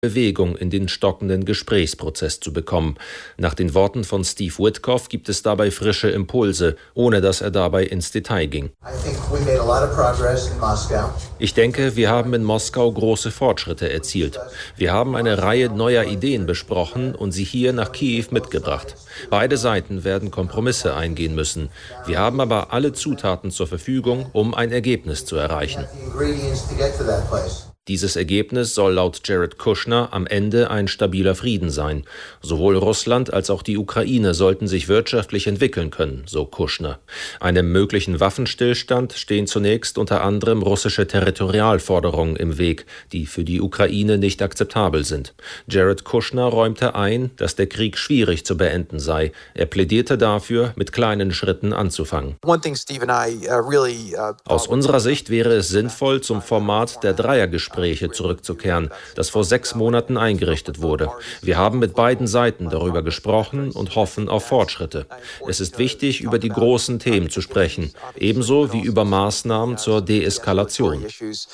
Bewegung in den stockenden Gesprächsprozess zu bekommen. Nach den Worten von Steve Witkoff gibt es dabei frische Impulse, ohne dass er dabei ins Detail ging. Ich denke, wir haben in Moskau große Fortschritte erzielt. Wir haben eine Reihe neuer Ideen besprochen und sie hier nach Kiew mitgebracht. Beide Seiten werden Kompromisse eingehen müssen. Wir haben aber alle Zutaten zur Verfügung, um ein Ergebnis zu erreichen. Dieses Ergebnis soll laut Jared Kushner am Ende ein stabiler Frieden sein. Sowohl Russland als auch die Ukraine sollten sich wirtschaftlich entwickeln können, so Kushner. Einem möglichen Waffenstillstand stehen zunächst unter anderem russische Territorialforderungen im Weg, die für die Ukraine nicht akzeptabel sind. Jared Kushner räumte ein, dass der Krieg schwierig zu beenden sei. Er plädierte dafür, mit kleinen Schritten anzufangen. Aus unserer Sicht wäre es sinnvoll, zum Format der Dreiergespräche zurückzukehren, das vor 6 Monaten eingerichtet wurde. Wir haben mit beiden Seiten darüber gesprochen und hoffen auf Fortschritte. Es ist wichtig, über die großen Themen zu sprechen, ebenso wie über Maßnahmen zur Deeskalation.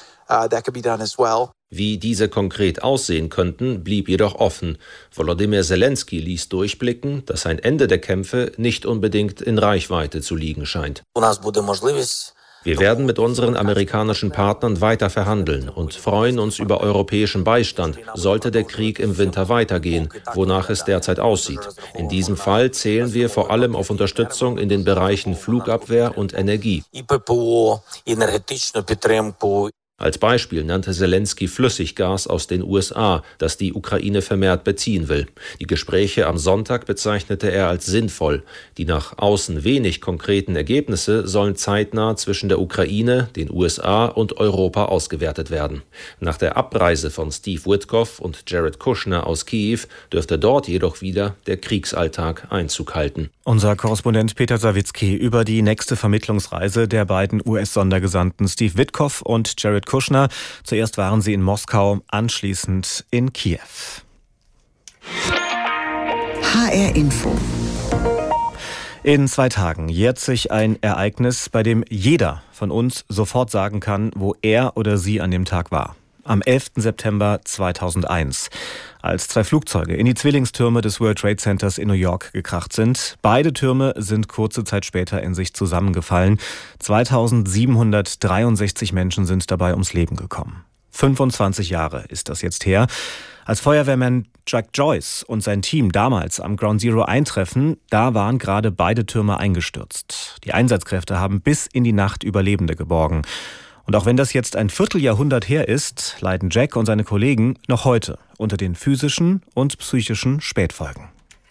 Wie diese konkret aussehen könnten, blieb jedoch offen. Volodymyr Zelensky ließ durchblicken, dass ein Ende der Kämpfe nicht unbedingt in Reichweite zu liegen scheint. Wir werden mit unseren amerikanischen Partnern weiter verhandeln und freuen uns über europäischen Beistand, sollte der Krieg im Winter weitergehen, wonach es derzeit aussieht. In diesem Fall zählen wir vor allem auf Unterstützung in den Bereichen Flugabwehr und Energie. Als Beispiel nannte Zelensky Flüssiggas aus den USA, das die Ukraine vermehrt beziehen will. Die Gespräche am Sonntag bezeichnete er als sinnvoll. Die nach außen wenig konkreten Ergebnisse sollen zeitnah zwischen der Ukraine, den USA und Europa ausgewertet werden. Nach der Abreise von Steve Witkoff und Jared Kushner aus Kiew dürfte dort jedoch wieder der Kriegsalltag Einzug halten. Unser Korrespondent Peter Sawicki über die nächste Vermittlungsreise der beiden US-Sondergesandten Steve Witkoff und Jared Kushner. Zuerst waren sie in Moskau, anschließend in Kiew. HR Info. In 2 Tagen jährt sich ein Ereignis, bei dem jeder von uns sofort sagen kann, wo er oder sie an dem Tag war. Am 11. September 2001, als 2 Flugzeuge in die Zwillingstürme des World Trade Centers in New York gekracht sind. Beide Türme sind kurze Zeit später in sich zusammengefallen. 2763 Menschen sind dabei ums Leben gekommen. 25 Jahre ist das jetzt her. Als Feuerwehrmann Jack Joyce und sein Team damals am Ground Zero eintreffen, da waren gerade beide Türme eingestürzt. Die Einsatzkräfte haben bis in die Nacht Überlebende geborgen. Und auch wenn das jetzt ein Vierteljahrhundert her ist, leiden Jack und seine Kollegen noch heute unter den physischen und psychischen Spätfolgen.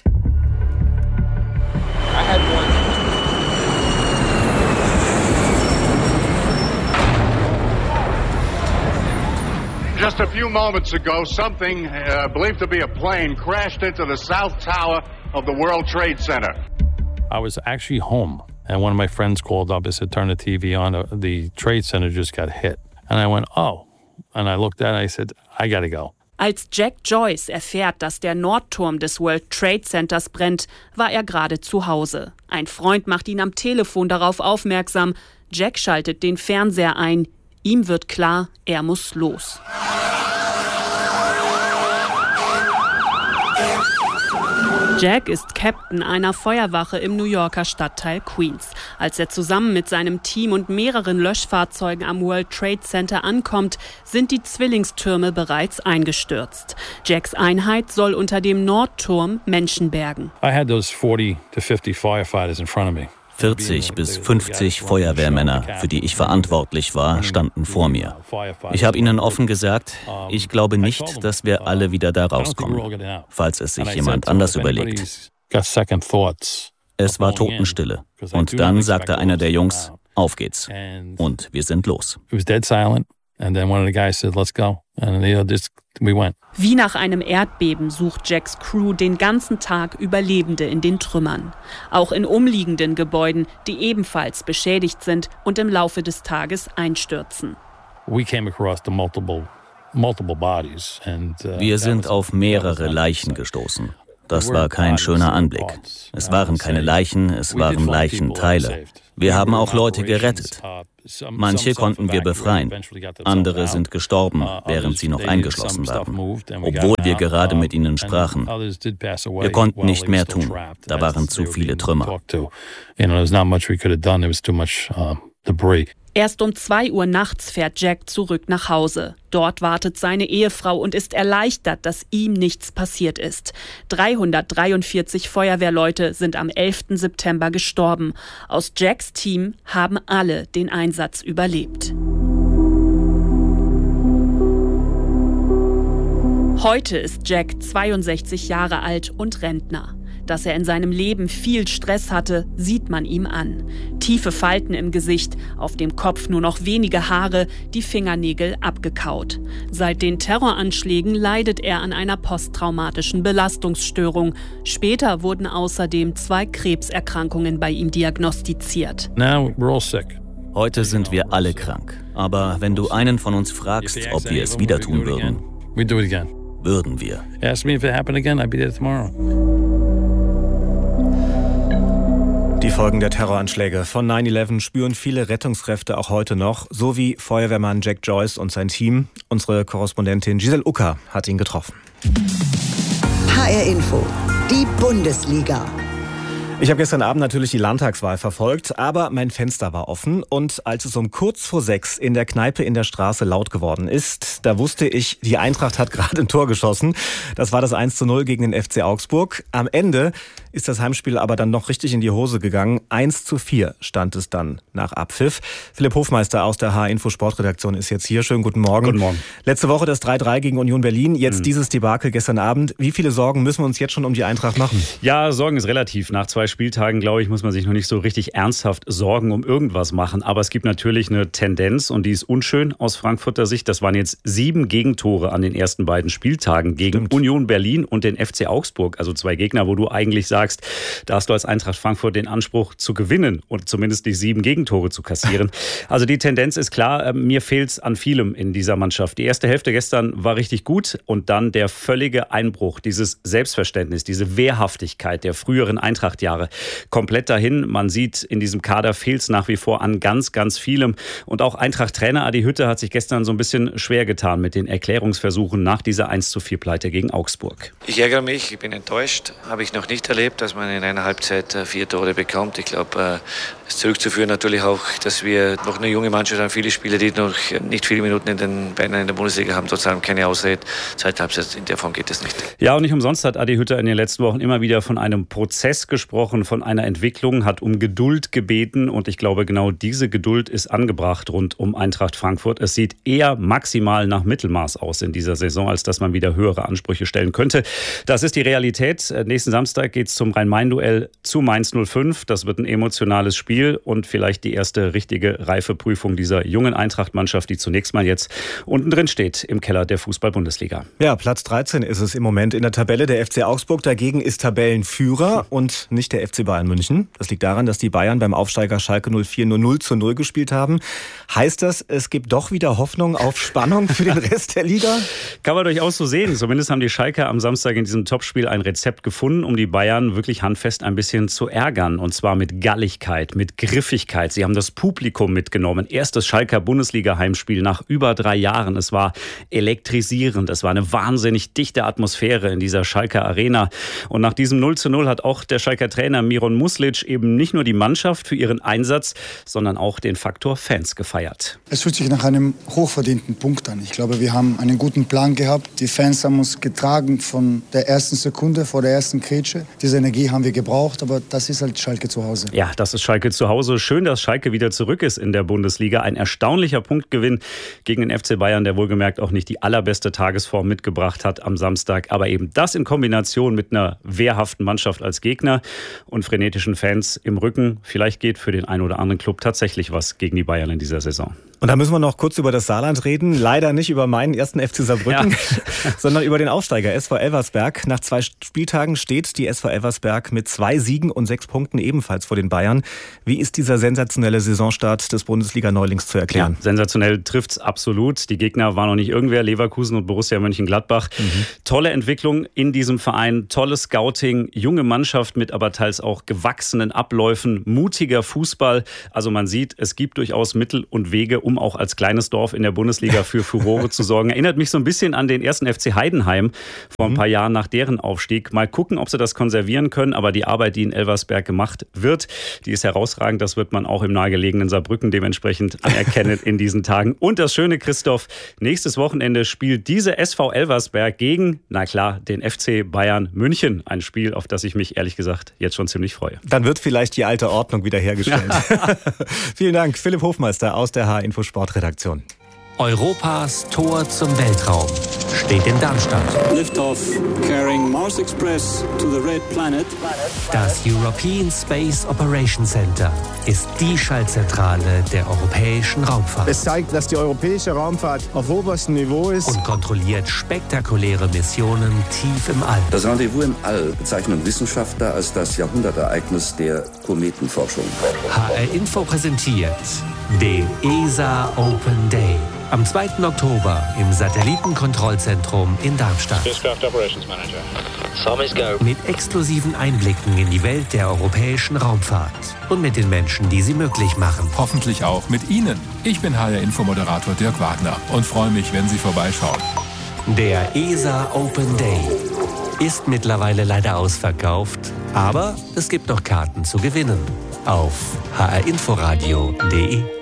Just a few moments ago, something believed to be a plane crashed into the south tower of the World Trade Center. I was actually home. And one of my friends called up and said, turn the TV on. The Trade Center just got hit. And I went, oh. And I looked at it and I said, I gotta go. Als Jack Joyce erfährt, dass der Nordturm des World Trade Centers brennt, war er gerade zu Hause. Ein Freund macht ihn am Telefon darauf aufmerksam. Jack schaltet den Fernseher ein. Ihm wird klar, er muss los. Jack ist Captain einer Feuerwache im New Yorker Stadtteil Queens. Als er zusammen mit seinem Team und mehreren Löschfahrzeugen am World Trade Center ankommt, sind die Zwillingstürme bereits eingestürzt. Jacks Einheit soll unter dem Nordturm Menschen bergen. I had those 40 to 50 firefighters in front of me. 40 bis 50 Feuerwehrmänner, für die ich verantwortlich war, standen vor mir. Ich habe ihnen offen gesagt, ich glaube nicht, dass wir alle wieder da rauskommen, falls es sich jemand anders überlegt. Es war Totenstille. Und dann sagte einer der Jungs, auf geht's. Und wir sind los. Wie nach einem Erdbeben sucht Jacks Crew den ganzen Tag Überlebende in den Trümmern. Auch in umliegenden Gebäuden, die ebenfalls beschädigt sind und im Laufe des Tages einstürzen. Wir sind auf mehrere Leichen gestoßen. Das war kein schöner Anblick. Es waren keine Leichen, es waren Leichenteile. Wir haben auch Leute gerettet. Manche konnten wir befreien. Andere sind gestorben, während sie noch eingeschlossen waren, obwohl wir gerade mit ihnen sprachen. Wir konnten nicht mehr tun. Da waren zu viele Trümmer. Erst um 2 Uhr nachts fährt Jack zurück nach Hause. Dort wartet seine Ehefrau und ist erleichtert, dass ihm nichts passiert ist. 343 Feuerwehrleute sind am 11. September gestorben. Aus Jacks Team haben alle den Einsatz überlebt. Heute ist Jack 62 Jahre alt und Rentner. Dass er in seinem Leben viel Stress hatte, sieht man ihm an. Tiefe Falten im Gesicht, auf dem Kopf nur noch wenige Haare, die Fingernägel abgekaut. Seit den Terroranschlägen leidet er an einer posttraumatischen Belastungsstörung. Später wurden außerdem 2 Krebserkrankungen bei ihm diagnostiziert. Now we're all sick. Heute sind wir alle krank. Aber wenn du einen von uns fragst, ob wir es wieder tun würden, würden wir. Ask me if it happened again, I'd be there tomorrow. Die Folgen der Terroranschläge von 9/11 spüren viele Rettungskräfte auch heute noch, so wie Feuerwehrmann Jack Joyce und sein Team. Unsere Korrespondentin Giselle Ucker hat ihn getroffen. HR Info, die Bundesliga. Ich habe gestern Abend natürlich die Landtagswahl verfolgt, aber mein Fenster war offen und als es um kurz vor 6 in der Kneipe in der Straße laut geworden ist, da wusste ich, die Eintracht hat gerade ein Tor geschossen. Das war das 1:0 gegen den FC Augsburg. Am Ende ist das Heimspiel aber dann noch richtig in die Hose gegangen. 1:4 stand es dann nach Abpfiff. Philipp Hofmeister aus der HR-Info Sportredaktion ist jetzt hier. Schönen guten Morgen. Guten Morgen. Letzte Woche das 3:3 gegen Union Berlin, jetzt dieses Debakel gestern Abend. Wie viele Sorgen müssen wir uns jetzt schon um die Eintracht machen? Ja, Sorgen ist relativ. Nach 2 Spieltagen, glaube ich, muss man sich noch nicht so richtig ernsthaft Sorgen um irgendwas machen. Aber es gibt natürlich eine Tendenz und die ist unschön aus Frankfurter Sicht. Das waren jetzt 7 Gegentore an den ersten beiden Spieltagen gegen Union Berlin und den FC Augsburg. Also 2 Gegner, wo du eigentlich sagst, da hast du als Eintracht Frankfurt den Anspruch zu gewinnen und zumindest die 7 Gegentore zu kassieren. Also die Tendenz ist klar, mir fehlt es an vielem in dieser Mannschaft. Die erste Hälfte gestern war richtig gut und dann der völlige Einbruch, dieses Selbstverständnis, diese Wehrhaftigkeit der früheren Eintracht-Jahre. Komplett dahin. Man sieht, in diesem Kader fehlt es nach wie vor an ganz, ganz vielem. Und auch Eintracht-Trainer Adi Hütter hat sich gestern so ein bisschen schwer getan mit den Erklärungsversuchen nach dieser 1:4-Pleite gegen Augsburg. Ich ärgere mich, ich bin enttäuscht. Habe ich noch nicht erlebt, dass man in einer Halbzeit 4 Tore bekommt. Ich glaube, es ist zurückzuführen natürlich auch, dass wir noch eine junge Mannschaft haben. Viele Spieler, die noch nicht viele Minuten in den Beinen in der Bundesliga haben, trotzdem keine Ausrede. Zweite Halbzeit, in der Form geht es nicht. Ja, und nicht umsonst hat Adi Hütter in den letzten Wochen immer wieder von einem Prozess gesprochen, von einer Entwicklung, hat um Geduld gebeten und ich glaube, genau diese Geduld ist angebracht rund um Eintracht Frankfurt. Es sieht eher maximal nach Mittelmaß aus in dieser Saison, als dass man wieder höhere Ansprüche stellen könnte. Das ist die Realität. Nächsten Samstag geht es zum Rhein-Main-Duell zu Mainz 05. Das wird ein emotionales Spiel und vielleicht die erste richtige Reifeprüfung dieser jungen Eintracht-Mannschaft, die zunächst mal jetzt unten drin steht im Keller der Fußball-Bundesliga. Ja, Platz 13 ist es im Moment in der Tabelle. Der FC Augsburg dagegen ist Tabellenführer und nicht der FC Bayern München. Das liegt daran, dass die Bayern beim Aufsteiger Schalke 04 nur 0:0 gespielt haben. Heißt das, es gibt doch wieder Hoffnung auf Spannung für den Rest der Liga? Kann man durchaus so sehen. Zumindest haben die Schalker am Samstag in diesem Topspiel ein Rezept gefunden, um die Bayern wirklich handfest ein bisschen zu ärgern. Und zwar mit Galligkeit, mit Griffigkeit. Sie haben das Publikum mitgenommen. Erstes Schalker Bundesliga-Heimspiel nach über 3 Jahren. Es war elektrisierend. Es war eine wahnsinnig dichte Atmosphäre in dieser Schalker Arena. Und nach diesem 0:0 hat auch der Schalker Trainer Miron Muslic eben nicht nur die Mannschaft für ihren Einsatz, sondern auch den Faktor Fans gefeiert. Es fühlt sich nach einem hochverdienten Punkt an. Ich glaube, wir haben einen guten Plan gehabt. Die Fans haben uns getragen von der ersten Sekunde, vor der ersten Grätsche. Diese Energie haben wir gebraucht, aber das ist halt Schalke zu Hause. Ja, das ist Schalke zu Hause. Schön, dass Schalke wieder zurück ist in der Bundesliga. Ein erstaunlicher Punktgewinn gegen den FC Bayern, der wohlgemerkt auch nicht die allerbeste Tagesform mitgebracht hat am Samstag. Aber eben das in Kombination mit einer wehrhaften Mannschaft als Gegner und frenetischen Fans im Rücken. Vielleicht geht für den einen oder anderen Club tatsächlich was gegen die Bayern in dieser Saison. Und da müssen wir noch kurz über das Saarland reden. Leider nicht über meinen ersten FC Saarbrücken, sondern über den Aufsteiger SV Elversberg. Nach 2 Spieltagen steht die SV Elversberg mit 2 Siegen und 6 Punkten ebenfalls vor den Bayern. Wie ist dieser sensationelle Saisonstart des Bundesliga-Neulings zu erklären? Ja, sensationell trifft's absolut. Die Gegner waren noch nicht irgendwer, Leverkusen und Borussia Mönchengladbach. Tolle Entwicklung in diesem Verein, tolles Scouting, junge Mannschaft mit aber teils auch gewachsenen Abläufen, mutiger Fußball. Also man sieht, es gibt durchaus Mittel und Wege, um auch als kleines Dorf in der Bundesliga für Furore zu sorgen. Erinnert mich so ein bisschen an den ersten FC Heidenheim vor ein paar Jahren nach deren Aufstieg. Mal gucken, ob sie das konservieren können, aber die Arbeit, die in Elversberg gemacht wird, die ist herausragend. Das wird man auch im nahegelegenen Saarbrücken dementsprechend anerkennen in diesen Tagen. Und das Schöne, Christoph, nächstes Wochenende spielt diese SV Elversberg gegen, na klar, den FC Bayern München. Ein Spiel, auf das ich mich ehrlich gesagt jetzt schon ziemlich freue. Dann wird vielleicht die alte Ordnung wiederhergestellt. Vielen Dank, Philipp Hofmeister aus der H-Info Sportredaktion. Europas Tor zum Weltraum steht in Darmstadt. Liftoff carrying Mars Express to the Red Planet. Das European Space Operations Center ist die Schaltzentrale der europäischen Raumfahrt. Es zeigt, dass die europäische Raumfahrt auf oberstem Niveau ist. Und kontrolliert spektakuläre Missionen tief im All. Das Rendezvous im All bezeichnen Wissenschaftler als das Jahrhundertereignis der Kometenforschung. HR Info präsentiert den ESA Open Day. Am 2. Oktober im Satellitenkontrollzentrum in Darmstadt. Mit exklusiven Einblicken in die Welt der europäischen Raumfahrt und mit den Menschen, die sie möglich machen. Hoffentlich auch mit Ihnen. Ich bin HR-Info-Moderator Dirk Wagner und freue mich, wenn Sie vorbeischauen. Der ESA Open Day ist mittlerweile leider ausverkauft, aber es gibt noch Karten zu gewinnen auf hrinforadio.de.